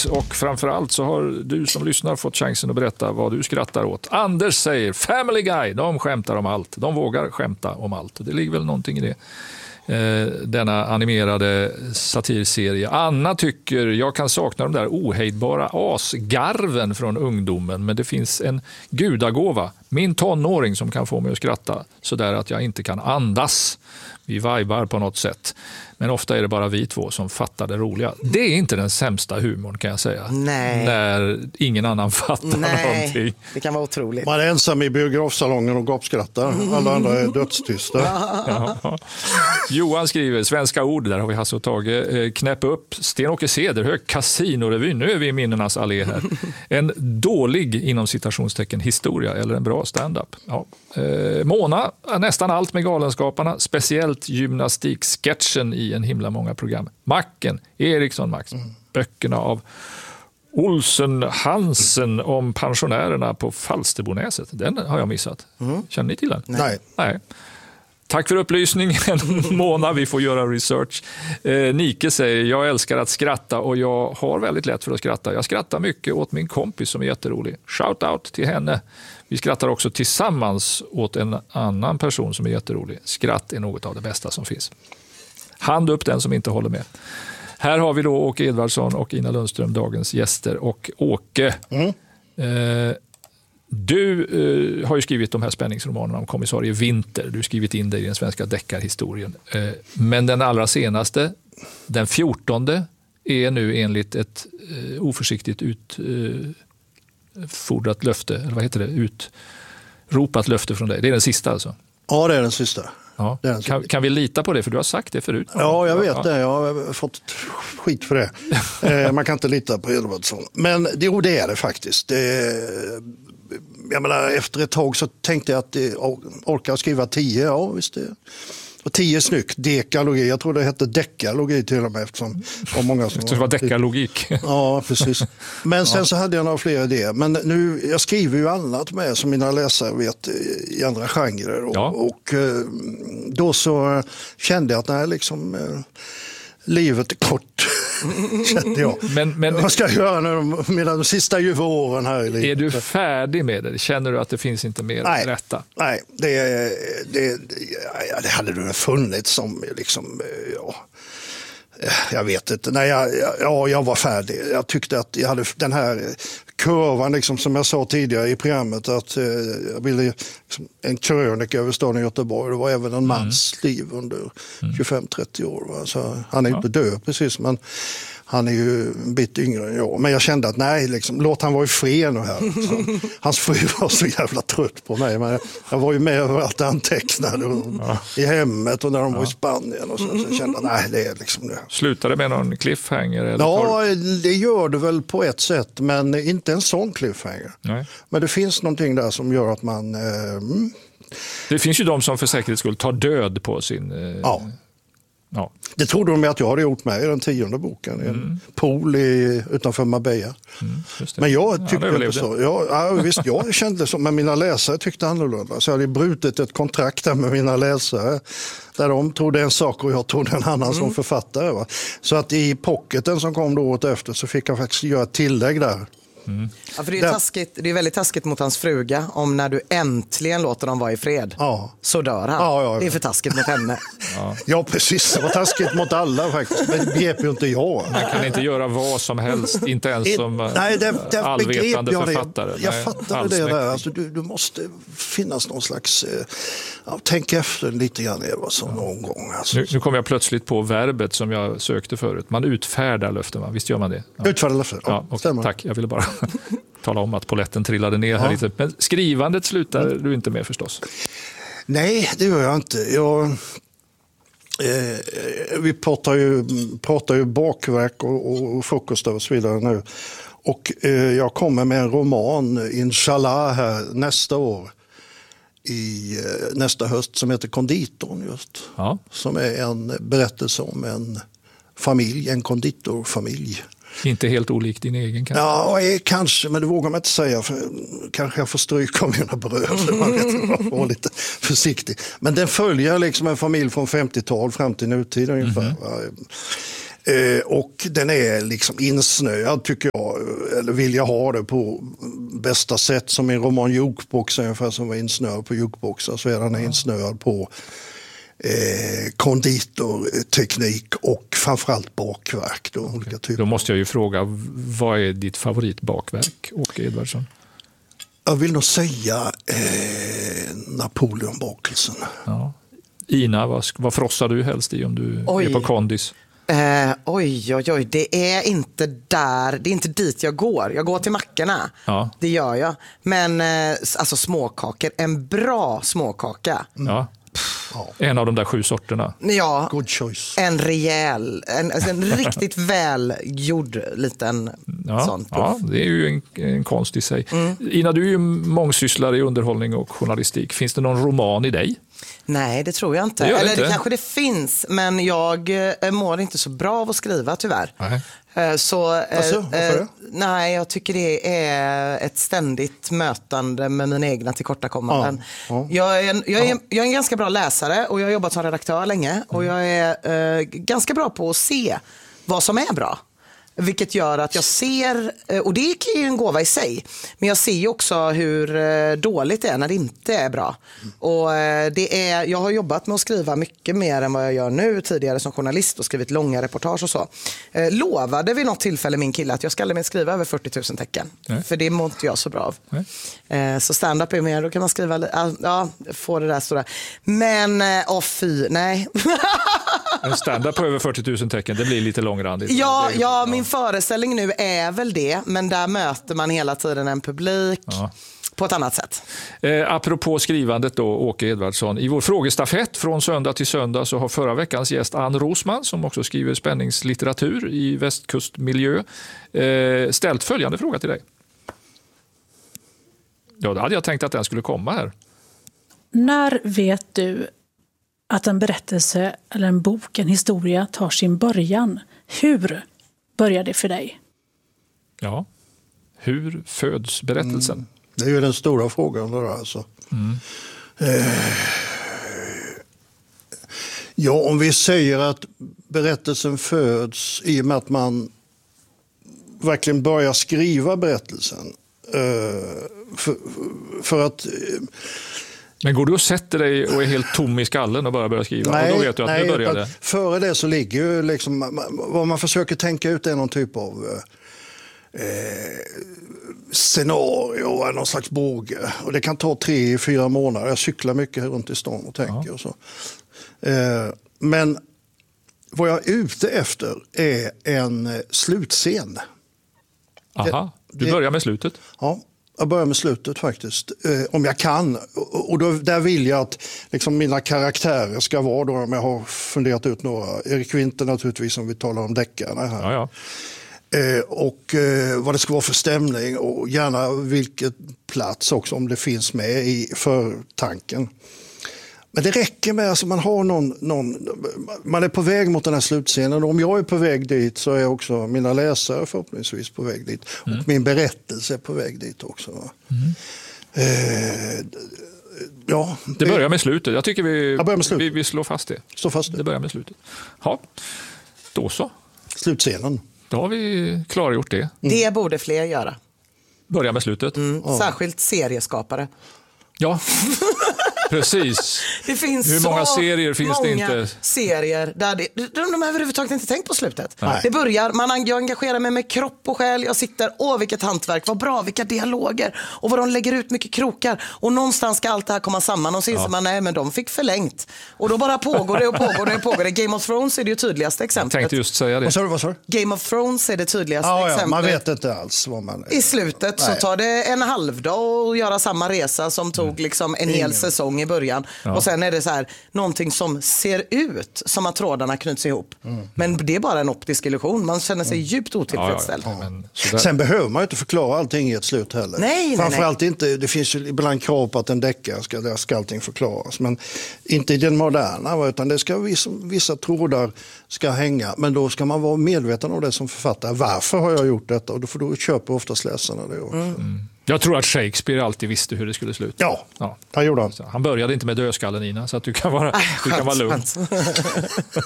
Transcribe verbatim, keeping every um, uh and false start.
roligt och framförallt så har du som lyssnar fått chansen att berätta vad du skrattar åt. Anders säger Family Guy, de skämtar om allt. De vågar skämta om allt. Det ligger väl någonting i det. Eh, denna animerade satirserie. Anna tycker jag kan sakna de där ohejdbara asgarven från ungdomen, men det finns en gudagåva, min tonåring, som kan få mig att skratta så där att jag inte kan andas. Vi vibar på något sätt. Men ofta är det bara vi två som fattar det roliga. Det är inte den sämsta humorn, kan jag säga. Nej. När ingen annan fattar Nej. någonting. Det kan vara otroligt. Man är ensam i biografsalongen och gapskrattar. Alla andra är dödstysta. Ja. Johan skriver, svenska ord, där har vi Hasse och Tage. Knäpp upp Sten-Åke Cederhök, Casinorevyn. Nu är vi i minnenas allé här. En dålig, inom citationstecken, historia eller en bra stand-up. Ja. Eh, Mona, nästan allt med Galenskaparna. Speciellt gymnastiksketchen i en himla många program. Macken, Eriksson Max. Mm. Böckerna av Olsen Hansen om pensionärerna på Falsterbonäset. Den har jag missat. Mm. Känner ni till den? Nej. Nej. Tack för upplysningen, Mona. Vi får göra research. Eh, Nike säger, jag älskar att skratta och jag har väldigt lätt för att skratta. Jag skrattar mycket åt min kompis som är jätterolig. Shout out till henne. Vi skrattar också tillsammans åt en annan person som är jätterolig. Skratt är något av det bästa som finns. Hand upp den som inte håller med. Här har vi då Åke Edvardsson och Ina Lundström, dagens gäster. Och Åke, mm. eh, du eh, har ju skrivit de här spänningsromanerna om kommissarie Winter. Du har skrivit in det i den svenska deckarhistorien. Eh, men den allra senaste, den fjortonde, är nu enligt ett eh, oförsiktigt utfordrat eh, löfte, eller vad heter det, utropat löfte från dig. Det är den sista alltså? Ja, det är den sista. Ja. Kan, kan vi lita på det? För du har sagt det förut. Ja, jag vet ja. det. Jag har fått skit för det. eh, man kan inte lita på Edvardsson. Men det, jo, det är det faktiskt. Det, jag menar, efter ett tag så tänkte jag att det, orkar skriva tio. Ja, visst det. Och tio snyggt. Dekalogi. Jag tror det hette dekalogi till och med. Eftersom det var många som det var dekalogik. Ja, precis. Men sen ja. så hade jag några fler idéer. Men nu, jag skriver ju annat med som mina läsare vet i andra genrer. Och, ja. och då så kände jag att nej, liksom, livet är kort. Kände jag. Men, men, vad ska jag göra nu med de sista ljuva åren här i livet? Är du färdig med det? Känner du att det finns inte mer nej, att rätta? Nej, det, det, ja, det hade du funnits som liksom, ja, jag vet inte. Nej, jag, ja, jag var färdig. Jag tyckte att jag hade den här kurvan, liksom, som jag sa tidigare i programmet, att eh, jag ville liksom, en krönika över staden Göteborg. Det var även en mans mm. liv under mm. tjugofem till trettio år. Va? Så han är ja. inte död precis, men han är ju en bit yngre än jag. Men jag kände att nej, liksom, låt han vara i fred nu här. Så, hans fru var så jävla trött på mig. Men jag var ju med överallt antecknade och, ja. i hemmet och när de ja. var i Spanien. Och så, så jag kände nej, det är liksom det. Slutar det med någon cliffhanger? Eller ja, det gör det väl på ett sätt, men inte en sån cliffhanger. Nej. Men det finns någonting där som gör att man... Eh, det finns ju de som för säkerhets skull tar död på sin... Eh, ja. Ja. Det trodde de att jag hade gjort med i den tionde boken. I en mm. pool i, utanför Marbella. Mm, Men jag tyckte ja, inte så. Jag, ja, visst, jag kände så. Men mina läsare tyckte annorlunda. Så jag hade brutit ett kontrakt där med mina läsare. Där de trodde en sak och jag trodde en annan mm. som författare. Va? Så att i pocketen som kom då året efter så fick jag faktiskt göra ett tillägg där. Mm. Ja, för det, är taskigt, det är väldigt taskigt mot hans fruga om när du äntligen låter dem vara i fred ja. så dör han. Ja, ja, ja. Det är för taskigt mot henne. Ja, ja precis. Det var taskigt mot alla faktiskt. Men det begrep ju inte jag. Man kan inte göra vad som helst, inte ens som nej, det, det allvetande jag författare. Jag, jag fattade det där. Alltså, du, du måste finnas någon slags... Ja, tänk efter lite grann, Eva, så ja. någon gång. Alltså. Nu, nu kom jag plötsligt på verbet som jag sökte förut. Man utfärdar löften, va? Visst gör man det? Ja. Utfärdar löften, ja. ja okay. Tack, jag ville bara tala om att poletten trillade ner ja. här lite. Men skrivandet slutar mm. du inte med förstås? Nej, det gör jag inte. Jag, eh, vi pratar ju, pratar ju bakverk och, och, och frukost och så vidare nu. Och eh, jag kommer med en roman, inshallah, här nästa år. I eh, nästa höst som heter Konditorn just. Ja. Som är en berättelse om en familj, en konditorfamilj. Inte helt olikt din egen kanske? Ja, kanske, men det vågar man inte säga. För kanske jag får stryka av mina bröder. Man vet inte, man var lite försiktig. Men den följer liksom en familj från femtiotal fram till nutid ungefär. Mm-hmm. Eh, och den är liksom insnöad tycker jag, eller vill jag ha det på bästa sätt, som en roman Jukebox, ungefär som var insnöad på jukeboxar, så är den insnöad på eh, konditorteknik och framförallt bakverk. Då, okay. olika typer. Då måste jag ju fråga, vad är ditt favoritbakverk, Åke Edvardsson? Jag vill nog säga eh, Napoleonbakelsen. Ja. Ina, vad, vad frossar du helst i om du oj. är på kondis? Eh, oj, oj, oj. Det är inte där, det är inte dit jag går. Jag går till mackorna, ja. Det gör jag. Men eh, alltså småkakor, en bra småkaka. Mm. Ja. En av de där sju sorterna. Ja, good choice. En rejäl, en, alltså en riktigt välgjord liten ja, sån. Ja, det är ju en, en konst i sig. Mm. Ina, du är ju mångsysslare i underhållning och journalistik. Finns det någon roman i dig? Nej, det tror jag inte. Det Eller inte. det kanske det finns, men jag äh, mår inte så bra av att skriva tyvärr. Nej. Äh, så, äh, alltså, varför det? Nej, jag tycker det är ett ständigt mötande med mina egna tillkortakommanden. Ja, ja. Jag, är en, jag, är, ja. jag är en ganska bra läsare och jag har jobbat som redaktör länge. Mm. Och jag är äh, ganska bra på att se vad som är bra. Vilket gör att jag ser, och det är ju en gåva i sig, men jag ser ju också hur dåligt det är när det inte är bra. Mm. Och det är, jag har jobbat med att skriva mycket mer än vad jag gör nu tidigare som journalist och skrivit långa reportage och så. Eh, lovade vid något tillfälle min kille att jag ska aldrig skriva över fyrtio tusen tecken. Nej. För det mår inte jag så bra av. Eh, så stand-up är mer, då kan man skriva, ja, få det där stora. Men, åh oh, fy, nej. En stand-up på över fyrtio tusen tecken, det blir lite långrandigt. Ja, är, ja, min föreställning nu är väl det, men där möter man hela tiden en publik ja. på ett annat sätt. Eh, apropå skrivandet då, Åke Edvardsson, i vår frågestafett från söndag till söndag så har förra veckans gäst Ann Rosman, som också skriver spänningslitteratur i västkustmiljö, eh, ställt följande fråga till dig. Ja, då hade jag tänkt att den skulle komma här. När vet du att en berättelse eller en bok, en historia tar sin början? Hur börjar det för dig? Ja, hur föds berättelsen? Mm. Det är ju den stora frågan då, alltså. Mm. Eh, ja, om vi säger att berättelsen föds i och med att man verkligen börjar skriva berättelsen. Eh, för, för att... Eh, Men går du och sätter dig och är helt tom i skallen och bara börjar skriva? Nej, och då vet du att nej, nu börjar det. Före det så ligger ju liksom, vad man försöker tänka ut är någon typ av eh, scenario, någon slags båge. Och det kan ta tre, fyra månader. Jag cyklar mycket runt i stan och tänker ja. och så. Eh, men vad jag är ute efter är en slutscen. Aha, du börjar med slutet? Ja. Jag börjar med slutet faktiskt, eh, om jag kan. Och då, där vill jag att liksom, mina karaktärer ska vara då, om jag har funderat ut några. Erik Winter naturligtvis, om vi talar om deckarna här. Ja, ja. Eh, och eh, vad det ska vara för stämning och gärna vilket plats också, om det finns med i förtanken. Men det räcker med att alltså, man har någon, någon, man är på väg mot den här slutscenen. Och om jag är på väg dit så är också mina läsare förhoppningsvis på väg dit. Mm. Och min berättelse är på väg dit också. Mm. Eh, ja, det börjar med slutet. Jag tycker vi, jag med slutet. vi, vi slår fast det. Slå fast det. Det börjar med slutet. Ja, då så. Slutscenen. Då har vi klargjort det. Mm. Det borde fler göra. Börja med slutet. Mm. Ja. Särskilt serieskapare. Ja. Precis. Det finns Hur många så serier finns många det inte? serier där det, de, de har överhuvudtaget inte tänkt på slutet. Nej. Det börjar, man, jag engagerar mig med kropp och själ. Jag sitter, åh vilket hantverk, vad bra, vilka dialoger. Och vad de lägger ut mycket krokar. Och någonstans ska allt det här komma samman. Och så inser ja. man, nej men de fick förlängt. Och då bara pågår det och pågår det och pågår det. Game of Thrones är det ju tydligaste exemplet. Jag tänkte just säga det. Vad sa du, vad sa du? Game of Thrones är det tydligaste ja, ja, exemplet. Man vet inte alls vad man... I slutet nej. så tar det en halvdag att göra samma resa som tog liksom en Ingen. hel säsong i början. Ja. Och sen är det så här, någonting som ser ut som att trådarna knyts ihop. Mm. Men det är bara en optisk illusion. Man känner sig mm. djupt otillfredsställd. Ja, ja, ja. Men, sen behöver man inte förklara allting i ett slut heller. Nej, Framförallt nej, nej. inte, det finns ju ibland krav på att en deckare ska, där ska allting förklaras. Men inte i den moderna, utan det ska vissa, vissa trådar ska hänga. Men då ska man vara medveten om det som författare. Varför har jag gjort detta? Och då får du köpa oftast läsarna det också. Mm. Mm. Jag tror att Shakespeare alltid visste hur det skulle sluta. Ja, ja. Han gjorde han. Han började inte med dödskallen, Ina, så att du kan vara, äh, du kan vara lugn.